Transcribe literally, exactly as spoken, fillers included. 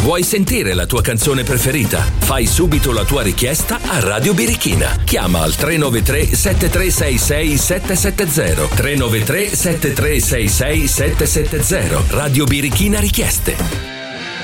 Vuoi sentire la tua canzone preferita? Fai subito la tua richiesta a Radio Birichina. Chiama al tre nove tre sette tre sei sei sette sette zero. tre nove tre sette tre sei sei sette sette zero. Radio Birichina Richieste.